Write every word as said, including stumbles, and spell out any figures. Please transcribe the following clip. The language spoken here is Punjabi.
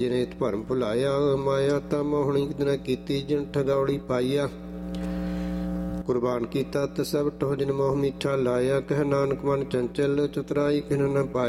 ਜਿਨੇ ਭਰਮ ਭੁਲਾਇਆ ਮਾਇਆ ਤਾਂ ਮੋਹਣੀ ਨਾ ਕੀਤੀ ਜਿਨ ਠਗੌੜੀ ਪਾਈਆ ਕੁਰਬਾਨ ਕੀਤਾ ਤੇ ਸਭ ਟੋ ਜਿਨ ਮੋਹ ਮਿੱਠਾ ਲਾਇਆ ਕਹਿ ਨਾਨਕ ਮਨ ਚੰਚਲ ਚਤੁਰਾਈ ਕਿਨ ਨ ਪਾਇਆ